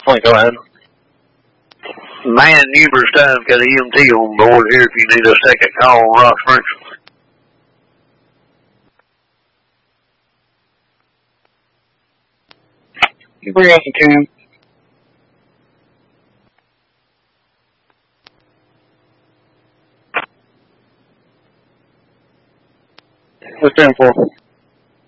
point. Go ahead. Man, numerous times got EMT on board here if you need a second call on Rock Springs. You bring us a 2. Let's 10-4.